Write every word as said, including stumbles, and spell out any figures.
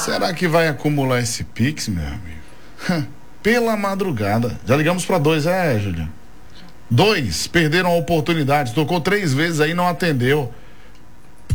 Será que vai acumular esse Pix, meu amigo? Pela madrugada. Já ligamos para dois, é, Juliano? Dois perderam a oportunidade. Tocou três vezes aí, não atendeu.